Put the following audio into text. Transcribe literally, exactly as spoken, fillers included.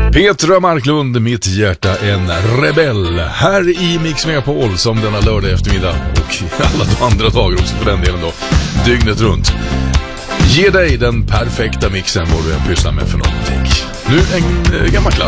Petra Marklund, mitt hjärta en rebell. Här i Mix Megapol som denna lördag eftermiddag och alla andra dagar också för den delen då, dygnet runt. Ge dig den perfekta mixen vad du än pysslar med för någonting. Nu en gammal klass.